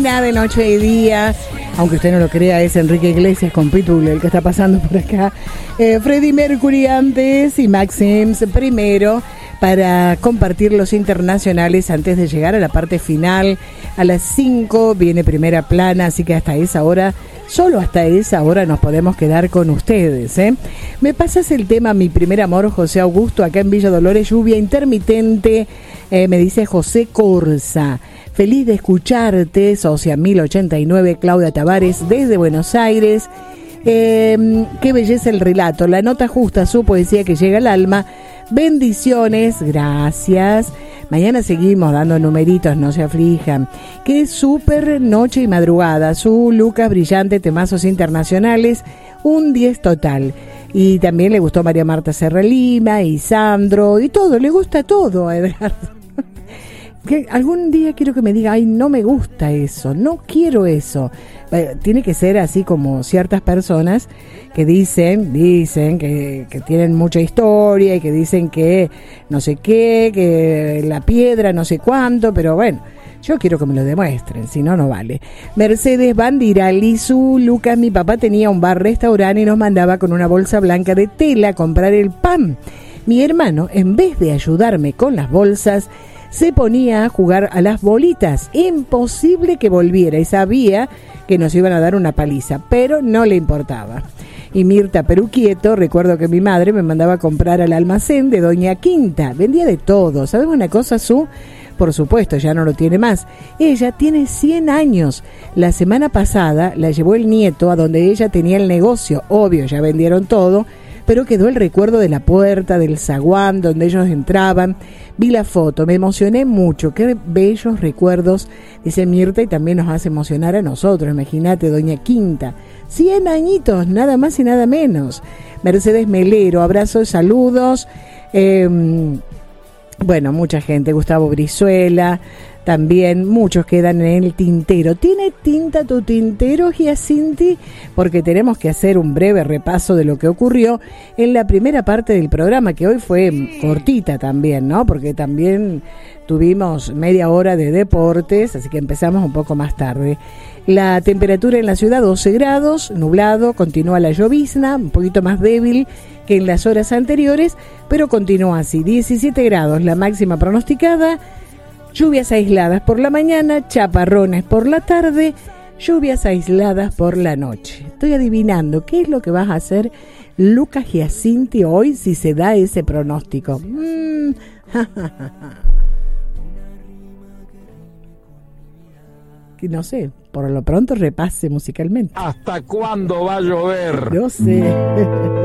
Argentina de noche y día. Aunque usted no lo crea, es Enrique Iglesias con Pitbull el que está pasando por acá. Freddie Mercury antes y Max Sims primero, para compartir los internacionales antes de llegar a la parte final. A las 5 viene Primera Plana, así que hasta esa hora, solo hasta esa hora nos podemos quedar con ustedes, ¿eh? Me pasas el tema Mi Primer Amor, José Augusto, acá en Villa Dolores, lluvia intermitente, me dice José Corsa. Feliz de escucharte, Socia 1089, Claudia Tavares, desde Buenos Aires. Qué belleza el relato, la nota justa, su poesía que llega al alma. Bendiciones, gracias. Mañana seguimos dando numeritos, no se aflijan. Qué súper noche y madrugada. Su Lucas, brillante, temazos internacionales, un 10 total. Y también le gustó María Marta Serra Lima y Sandro y todo, le gusta todo a Edgardo. Que algún día quiero que me diga, ay, no me gusta eso, no quiero eso. Tiene que ser así como ciertas personas que dicen que tienen mucha historia y que dicen que no sé qué, que la piedra no sé cuánto, pero bueno, yo quiero que me lo demuestren, si no, no vale. Mercedes Bandirali, su Lucas, mi papá tenía un bar-restaurante y nos mandaba con una bolsa blanca de tela a comprar el pan. Mi hermano, en vez de ayudarme con las bolsas, se ponía a jugar a las bolitas. Imposible que volviera y sabía que nos iban a dar una paliza, pero no le importaba. Y Mirta Peruquieto, recuerdo que mi madre me mandaba a comprar al almacén de Doña Quinta. Vendía de todo. ¿Sabes una cosa, Su? Por supuesto, ya no lo tiene más. Ella tiene 100 años. La semana pasada la llevó el nieto a donde ella tenía el negocio. Obvio, ya vendieron todo, pero quedó el recuerdo de la puerta, del zaguán donde ellos entraban. Vi la foto, me emocioné mucho, qué bellos recuerdos, dice Mirta, y también nos hace emocionar a nosotros. Imagínate, Doña Quinta, 100 añitos, nada más y nada menos. Mercedes Melero, abrazos, saludos. Bueno, mucha gente, Gustavo Brizuela, también muchos quedan en el tintero. ¿Tiene tinta tu tintero, Giacinti? Porque tenemos que hacer un breve repaso de lo que ocurrió en la primera parte del programa, que hoy fue cortita también, ¿no? Porque también tuvimos media hora de deportes, así que empezamos un poco más tarde. La temperatura en la ciudad, 12 grados, nublado, continúa la llovizna, un poquito más débil que en las horas anteriores, pero continúa así. 17 grados la máxima pronosticada. Lluvias aisladas por la mañana, chaparrones por la tarde, lluvias aisladas por la noche. Estoy adivinando qué es lo que vas a hacer, Lucas Giacinti, hoy si se da ese pronóstico. No sé, por lo pronto repase musicalmente. ¿Hasta cuándo va a llover? No sé.